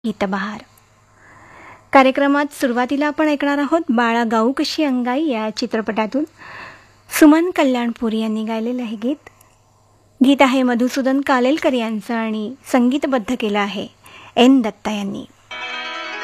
गीतबहार कार्यक्रमात सुरुवातीला आपण ऐकणार आहोत बाळा गाऊ कशी अंगाई या चित्रपटातून सुमन कल्याणपुरी यांनी गायलेलं हे गीत. गीत आहे मधुसूदन कालेलकर यांचं आणि संगीतबद्ध केलं आहे एन दत्ता यांनी.